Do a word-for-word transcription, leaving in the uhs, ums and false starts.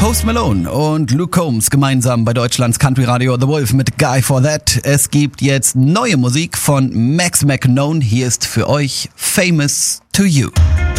Post Malone und Luke Combs gemeinsam bei Deutschlands Country Radio The Wolf mit Guy for That. Es gibt jetzt neue Musik von Max McKnone. Hier ist für euch Famous to You.